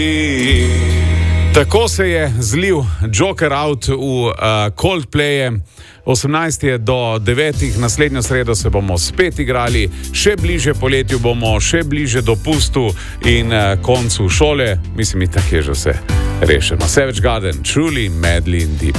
Tako se je zlil Joker out v Coldplaye. 18 do 9, naslednjo sredo se bomo spet igrali, še bliže poletju bomo, še bliže dopustu in koncu šole. Mislim, tako je že vse rešeno. Savage Garden, Truly, Madly in Deep.